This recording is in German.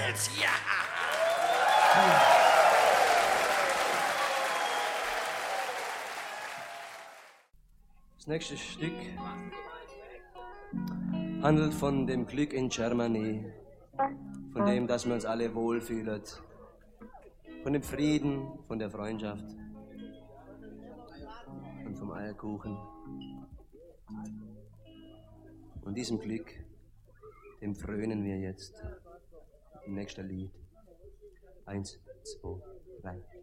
Hals. Ja! Das nächste Stück handelt von dem Glück in Germany, von dem, dass wir uns alle wohlfühlen, von dem Frieden, von der Freundschaft und vom Eierkuchen. Und diesem Glück, dem frönen wir jetzt im nächsten Lied. 1, 2, 3.